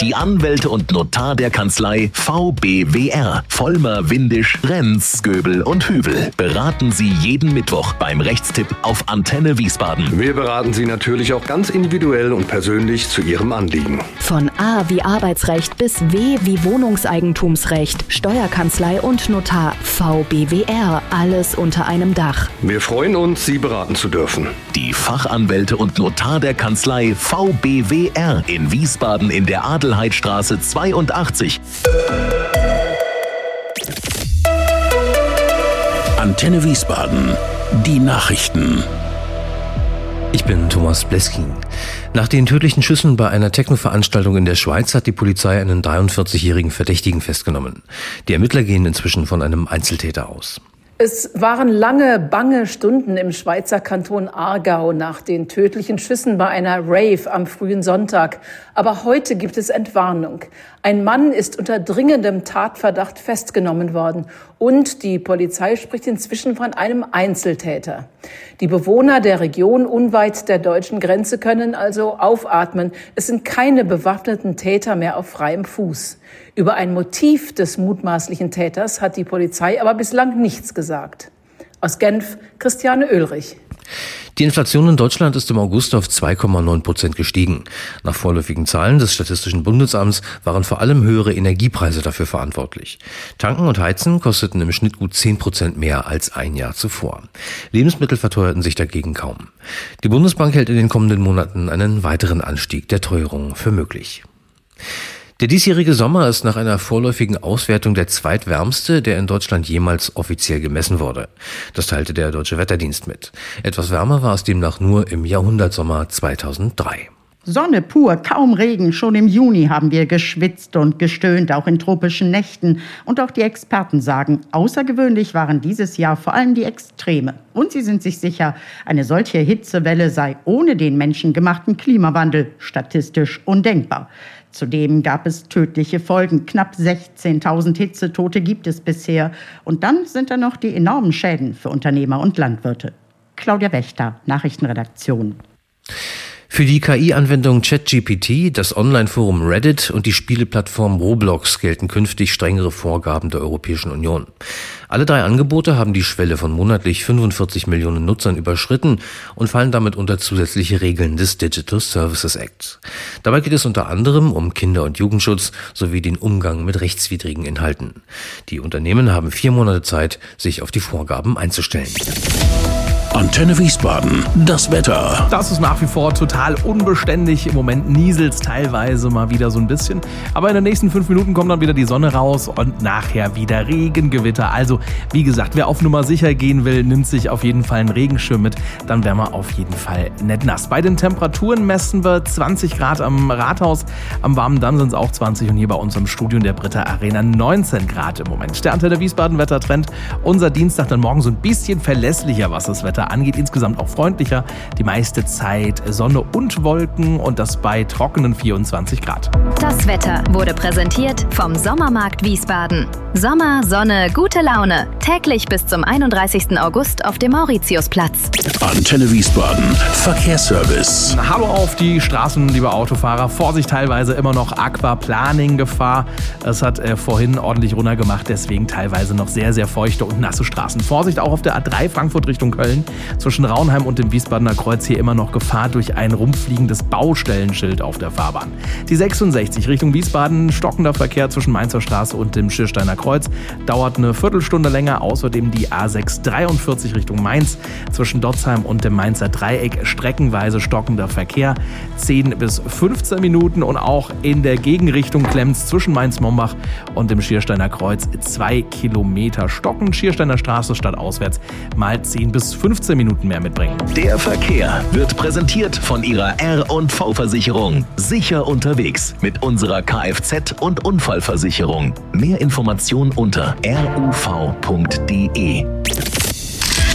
Die Anwälte und Notar der Kanzlei VBWR. Vollmer, Windisch, Renz, Göbel und Hüvel beraten Sie jeden Mittwoch beim Rechtstipp auf Antenne Wiesbaden. Wir beraten Sie natürlich auch ganz individuell und persönlich zu Ihrem Anliegen. Von A wie Arbeitsrecht bis W wie Wohnungseigentumsrecht, Steuerkanzlei und Notar. VBWR. Alles unter einem Dach. Wir freuen uns, Sie beraten zu dürfen. Die Fachanwälte und Notar der Kanzlei VBWR in Wiesbaden in der Adelheidstraße 82. Antenne Wiesbaden. Die Nachrichten. Ich bin Thomas Bleskin. Nach den tödlichen Schüssen bei einer Techno-Veranstaltung in der Schweiz hat die Polizei einen 43-jährigen Verdächtigen festgenommen. Die Ermittler gehen inzwischen von einem Einzeltäter aus. Es waren lange, bange Stunden im Schweizer Kanton Aargau nach den tödlichen Schüssen bei einer Rave am frühen Sonntag. Aber heute gibt es Entwarnung. Ein Mann ist unter dringendem Tatverdacht festgenommen worden. Und die Polizei spricht inzwischen von einem Einzeltäter. Die Bewohner der Region unweit der deutschen Grenze können also aufatmen. Es sind keine bewaffneten Täter mehr auf freiem Fuß. Über ein Motiv des mutmaßlichen Täters hat die Polizei aber bislang nichts gesagt. Aus Genf, Christiane Oehlrich. Die Inflation in Deutschland ist im August auf 2,9% gestiegen. Nach vorläufigen Zahlen des Statistischen Bundesamts waren vor allem höhere Energiepreise dafür verantwortlich. Tanken und Heizen kosteten im Schnitt gut 10% mehr als ein Jahr zuvor. Lebensmittel verteuerten sich dagegen kaum. Die Bundesbank hält in den kommenden Monaten einen weiteren Anstieg der Teuerung für möglich. Der diesjährige Sommer ist nach einer vorläufigen Auswertung der zweitwärmste, der in Deutschland jemals offiziell gemessen wurde. Das teilte der Deutsche Wetterdienst mit. Etwas wärmer war es demnach nur im Jahrhundertsommer 2003. Sonne pur, kaum Regen. Schon im Juni haben wir geschwitzt und gestöhnt, auch in tropischen Nächten. Und auch die Experten sagen, außergewöhnlich waren dieses Jahr vor allem die Extreme. Und sie sind sich sicher, eine solche Hitzewelle sei ohne den menschengemachten Klimawandel statistisch undenkbar. Zudem gab es tödliche Folgen. Knapp 16.000 Hitzetote gibt es bisher. Und dann sind da noch die enormen Schäden für Unternehmer und Landwirte. Claudia Wächter, Nachrichtenredaktion. Für die KI-Anwendung ChatGPT, das Online-Forum Reddit und die Spieleplattform Roblox gelten künftig strengere Vorgaben der Europäischen Union. Alle drei Angebote haben die Schwelle von monatlich 45 Millionen Nutzern überschritten und fallen damit unter zusätzliche Regeln des Digital Services Act. Dabei geht es unter anderem um Kinder- und Jugendschutz sowie den Umgang mit rechtswidrigen Inhalten. Die Unternehmen haben 4 Monate Zeit, sich auf die Vorgaben einzustellen. Antenne Wiesbaden, das Wetter. Das ist nach wie vor total unbeständig. Im Moment nieselt's teilweise mal wieder so ein bisschen. Aber in den nächsten 5 Minuten kommt dann wieder die Sonne raus und nachher wieder Regengewitter. Also, wie gesagt, wer auf Nummer sicher gehen will, nimmt sich auf jeden Fall einen Regenschirm mit. Dann wären wir auf jeden Fall nicht nass. Bei den Temperaturen messen wir 20 Grad am Rathaus. Am warmen Damm sind es auch 20 und hier bei uns im Studio in der Britta Arena 19 Grad im Moment. Der Antenne Wiesbaden Wettertrend. Unser Dienstag dann morgen so ein bisschen verlässlicher, was das Wetter angeht, insgesamt auch freundlicher. Die meiste Zeit Sonne und Wolken und das bei trockenen 24 Grad. Das Wetter wurde präsentiert vom Sommermarkt Wiesbaden. Sommer, Sonne, gute Laune. Täglich bis zum 31. August auf dem Mauritiusplatz. Antenne Wiesbaden, Verkehrsservice. Hallo auf die Straßen, liebe Autofahrer. Vorsicht, teilweise immer noch Aquaplaning-Gefahr. Es hat vorhin ordentlich runtergemacht, deswegen teilweise noch sehr, sehr feuchte und nasse Straßen. Vorsicht auch auf der A3 Frankfurt Richtung Köln. Zwischen Raunheim und dem Wiesbadener Kreuz hier immer noch Gefahr durch ein rumfliegendes Baustellenschild auf der Fahrbahn. Die 66 Richtung Wiesbaden, stockender Verkehr zwischen Mainzer Straße und dem Schiersteiner Kreuz, dauert eine Viertelstunde länger. Außerdem die A6 43 Richtung Mainz, zwischen Dotzheim und dem Mainzer Dreieck, streckenweise stockender Verkehr, 10 bis 15 Minuten. Und auch in der Gegenrichtung klemmt's zwischen Mainz-Mombach und dem Schiersteiner Kreuz 2 Kilometer stockend. Schiersteiner Straße stadtauswärts mal 10 bis 15 Minuten mehr mitbringen. Der Verkehr wird präsentiert von Ihrer R&V-Versicherung. Sicher unterwegs mit unserer Kfz- und Unfallversicherung. Mehr Informationen unter ruv.de.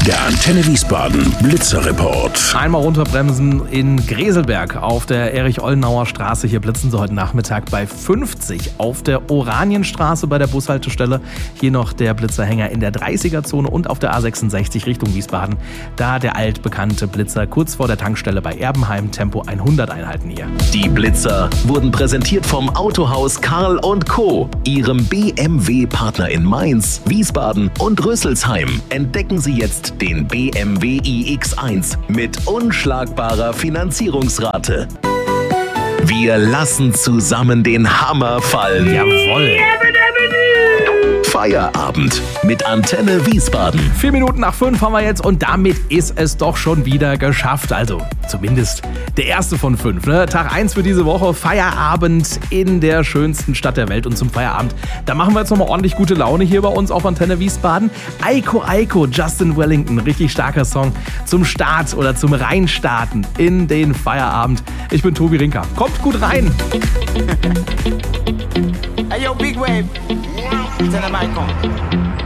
Der Antenne Wiesbaden Blitzerreport. Einmal runterbremsen in Greselberg auf der Erich-Ollenauer Straße. Hier blitzen sie heute Nachmittag bei 50. Auf der Oranienstraße bei der Bushaltestelle. Hier noch der Blitzerhänger in der 30er-Zone und auf der A66 Richtung Wiesbaden. Da der altbekannte Blitzer kurz vor der Tankstelle bei Erbenheim. Tempo 100 Einheiten hier. Die Blitzer wurden präsentiert vom Autohaus Karl & Co., Ihrem BMW-Partner in Mainz, Wiesbaden und Rüsselsheim. Entdecken Sie jetzt den BMW iX1 mit unschlagbarer Finanzierungsrate. Wir lassen zusammen den Hammer fallen. Jawohl. Feierabend mit Antenne Wiesbaden. 4 Minuten nach 5 haben wir jetzt und damit ist es doch schon wieder geschafft. Also zumindest der erste von 5. Ne? Tag 1 für diese Woche, Feierabend in der schönsten Stadt der Welt. Und zum Feierabend, da machen wir jetzt nochmal ordentlich gute Laune hier bei uns auf Antenne Wiesbaden. Aiko Aiko, Justin Wellington, richtig starker Song zum Start oder zum Reinstarten in den Feierabend. Ich bin Tobi Rinker. Kommt gut rein. Hey yo, Big Wave. Tell them I come.